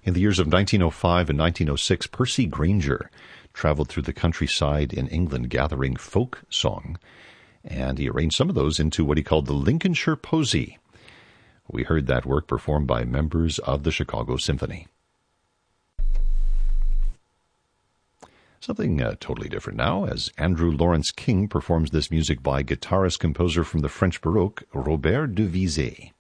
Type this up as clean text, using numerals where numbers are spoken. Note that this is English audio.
In the years of 1905 and 1906, Percy Grainger traveled through the countryside in England gathering folk song, and he arranged some of those into what he called the Lincolnshire Posy. We heard that work performed by members of the Chicago Symphony. Something totally different now, as Andrew Lawrence King performs this music by guitarist-composer from the French Baroque, Robert Duvizet.